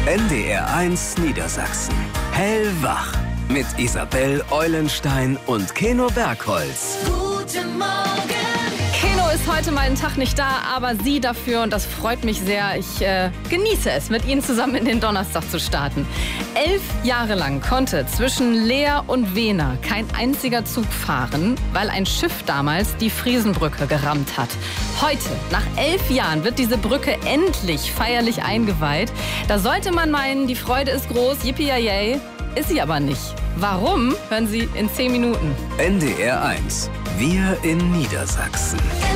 NDR1 Niedersachsen. Hellwach. Mit Isabel Eulenstein und Keno Bergholz. Guten Morgen. Keno ist heute mal einen Tag nicht da, aber Sie dafür und das freut mich sehr. Ich genieße es, mit Ihnen zusammen in den Donnerstag zu starten. 11 Jahre lang konnte zwischen Leer und Wehner kein einziger Zug fahren, weil ein Schiff damals die Friesenbrücke gerammt hat. Heute, nach 11 Jahren, wird diese Brücke endlich feierlich eingeweiht. Da sollte man meinen, die Freude ist groß, yippie-yay. Ist sie aber nicht. Warum? Hören Sie in 10 Minuten. NDR1. Wir in Niedersachsen.